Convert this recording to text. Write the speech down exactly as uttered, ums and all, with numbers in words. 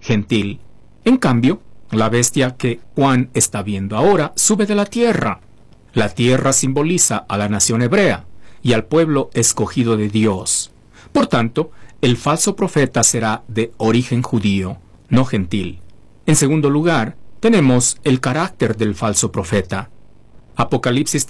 gentil. En cambio, la bestia que Juan está viendo ahora sube de la tierra. La tierra simboliza a la nación hebrea y al pueblo escogido de Dios. Por tanto, el falso profeta será de origen judío, no gentil. En segundo lugar, tenemos el carácter del falso profeta. Apocalipsis